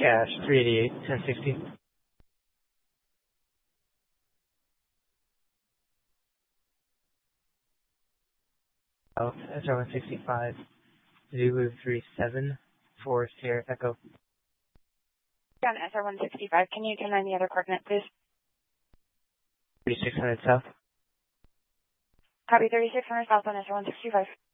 Cash 388, 1060. South, SR 165, Zulu 37, 4 Sierra Echo. On SR 165, can you turn on the other coordinate, please? 3600 South. Copy 3600 South on SR 165.